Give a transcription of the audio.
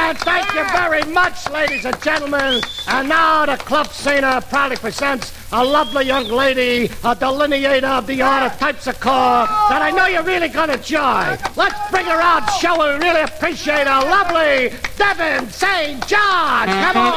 And thank you very much, ladies and gentlemen. And now the club singer proudly presents a lovely young lady, a delineator of the art of typsichore that I know you're really going to enjoy. Let's bring her out, show her we really appreciate her. Lovely Devin St. John. Come on.